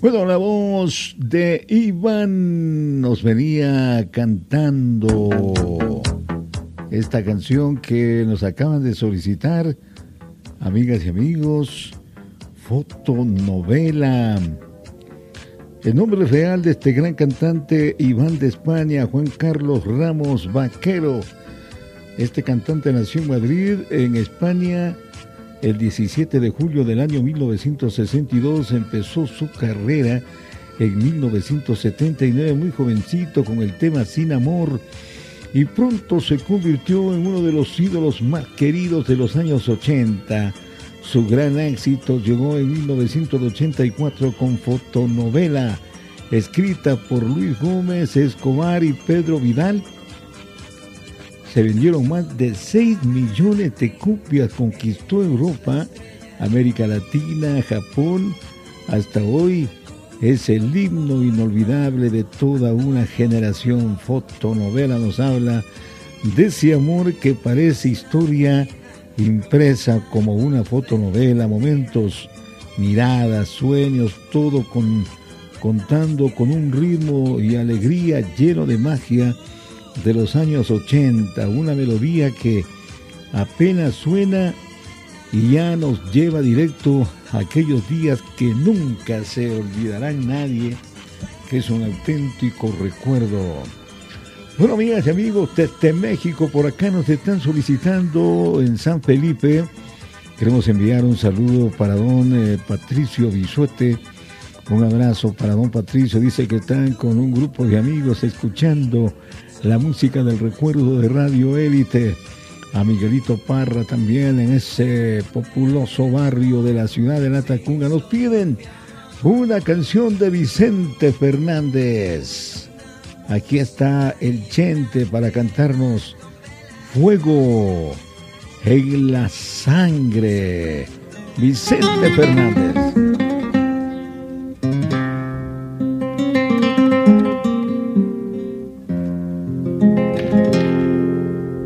Bueno, la voz de Iván nos venía cantando esta canción que nos acaban de solicitar, amigas y amigos, fotonovela. El nombre real de este gran cantante Iván de España, Juan Carlos Ramos Vaquero. Este cantante nació en Madrid, en España, el 17 de julio del año 1962. Empezó su carrera en 1979, muy jovencito, con el tema Sin Amor, y pronto se convirtió en uno de los ídolos más queridos de los años 80. Su gran éxito llegó en 1984 con Fotonovela, escrita por Luis Gómez Escobar y Pedro Vidal. Se vendieron más de 6 millones de copias, conquistó Europa, América Latina, Japón. Hasta hoy es el himno inolvidable de toda una generación. Fotonovela nos habla de ese amor que parece historia impresa como una fotonovela, momentos, miradas, sueños, todo contando con un ritmo y alegría lleno de magia de los años 80, una melodía que apenas suena y ya nos lleva directo a aquellos días que nunca se olvidarán nadie, que es un auténtico recuerdo. Bueno, amigas y amigos, desde México, por acá nos están solicitando en San Felipe. Queremos enviar un saludo para don Patricio Bisuete. Un abrazo para don Patricio. Dice que están con un grupo de amigos escuchando la música del recuerdo de Radio Élite. A Miguelito Parra también en ese populoso barrio de la ciudad de La Tacunga. Nos piden una canción de Vicente Fernández. Aquí está el Chente para cantarnos Fuego en la Sangre. Vicente Fernández.